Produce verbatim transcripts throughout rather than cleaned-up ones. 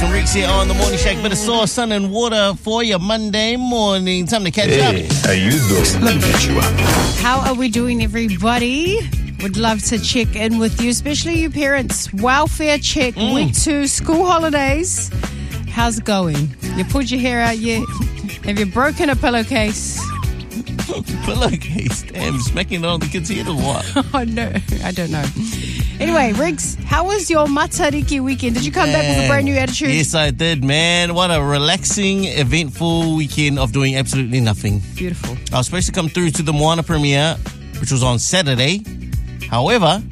Gabs and Riggs here on the Morning Shack. Bit of sauce, sun and water for your Monday morning. Time to catch hey, up. How you doing? Let me catch you up. How are we doing, everybody? Would love to check in with you, especially you parents. Welfare check, Mm. week two, school holidays. How's it going? You pulled your hair out yet? Have you broken a pillowcase? Pillowcase. Damn, smacking it on the kid's head or what? Oh, no. I don't know. Anyway, Riggs, how was your Matariki weekend? Did you come back with a brand new attitude? Yes, I did, man. What a relaxing, eventful weekend of doing absolutely nothing. Beautiful. I was supposed to come through to the Moana premiere, which was on Saturday. However,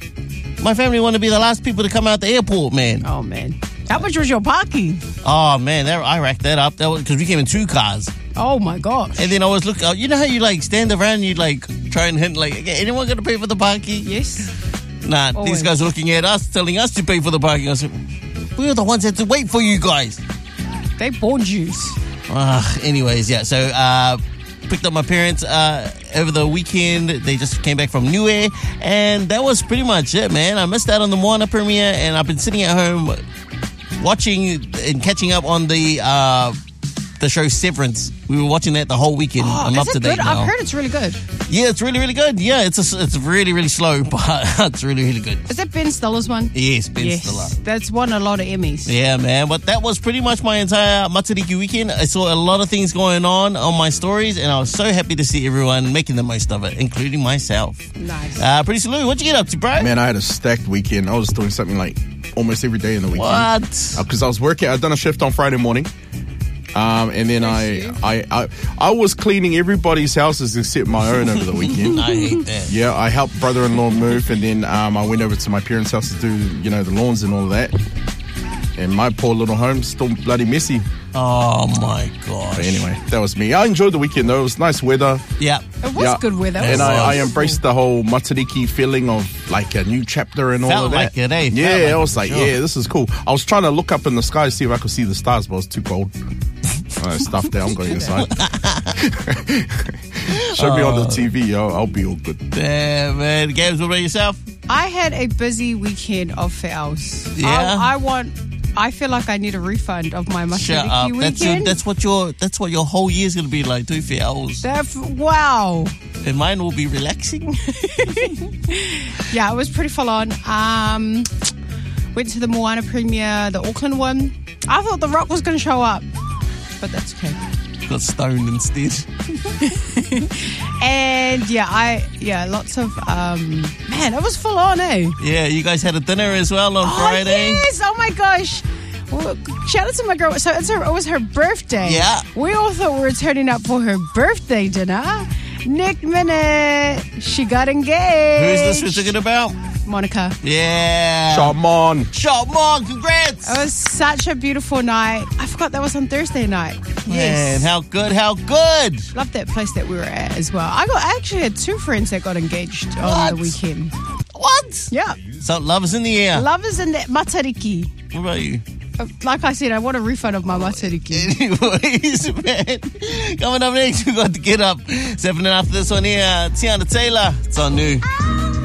my family wanted to be the last people to come out the airport, man. Oh, man. How much was your parking? Oh, man, that, I racked that up. That was because we came in two cars. Oh, my gosh. And then I was looking, you know how you like stand around and you like try and hint, like, okay, anyone going to pay for the parking? Yes. Nah, Always. These guys are looking at us, telling us to pay for the parking. I said, we're the ones that had to wait for you guys. They born Jews. Uh, anyways, yeah, so uh, picked up my parents uh, over the weekend. They just came back from Niue, and that was pretty much it, man. I missed out on the Moana premiere, and I've been sitting at home watching and catching up on the uh, the show Severance. We were watching that the whole weekend. Oh, I'm is up it to date good? now. I've heard it's really good. Yeah, it's really, really good. Yeah, it's a, it's really, really slow, but it's really, really good. Is that Ben Stiller's one? Yes, Ben yes. Stiller. That's won a lot of Emmys. Yeah, man. But that was pretty much my entire Matariki weekend. I saw a lot of things going on on my stories, and I was so happy to see everyone making the most of it, including myself. Nice. Uh, Pretty Salute, what'd you get up to, bro? Man, I had a stacked weekend. I was doing something like almost every day in the weekend. What? Because uh, I was working. I'd done a shift on Friday morning. Um, and then I, I, I, I was cleaning everybody's houses except my own over the weekend. I hate that. Yeah, I helped brother-in-law move, and then um, I went over to my parents' house to do, you know, the lawns and all that. And my poor little home's still bloody messy. Oh, my gosh. But anyway, that was me. I enjoyed the weekend, though. It was nice weather. Yeah. It was Yeah. good weather. It And was I, I beautiful. embraced the whole Matariki feeling of like a new chapter and all Felt of that. like it, eh? Felt Yeah, like I it, was for like, sure. yeah, this is cool. I was trying to look up in the sky to see if I could see the stars, but it was too cold. I stuffed there. I'm going inside. Show me on the T V, yo. I'll be all good. Damn, man. Gabs, what about yourself? I had a busy weekend of fails. Yeah? I, I want. I feel like I need a refund of my Shut Matariki up. weekend. That's, your, that's, what your, that's what your whole year's going to be like, two fails. That- wow. And mine will be relaxing. Yeah, it was pretty full on. Um, went to the Moana premiere, the Auckland one. I thought The Rock was going to show up, but that's okay. Got stoned instead. And yeah, I yeah, lots of um, man, it was full on, eh? Yeah, you guys had a dinner as well on Oh Friday. yes! Oh my gosh! Well, shout out to my girl. So it's her, it was her birthday. Yeah. We all thought we were turning up for her birthday dinner. Nick Minute, she got engaged. Who is this we're talking about? Monica. Yeah. Come on. Shot Mom, congrats. It was such a beautiful night. I forgot that was on Thursday night. Man, Yes. how good, how good. Love that place that we were at as well. I got I actually had two friends that got engaged on What? the weekend. What? Yeah. So love is in the air. Lovers in that Matariki. What about you? Uh, Like I said, I want a refund of my Matariki. Anyways, man. Coming up next, we got to Get Up. It's happening after this one here. Tiana Taylor. It's on New.